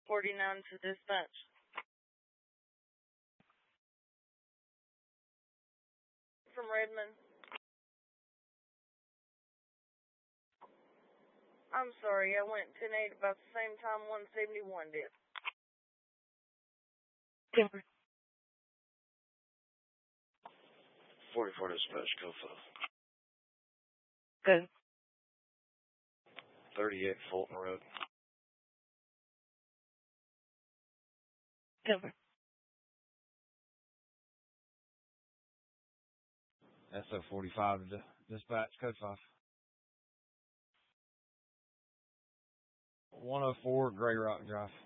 49 to dispatch. From Redmond. I'm sorry, I went 10-8 about the same time 171 did. Denver. 44 dispatch, go 5. Go. 38 Fulton Road. Denver. SO45 dispatch, code 5. 104 Gray Rock Drive.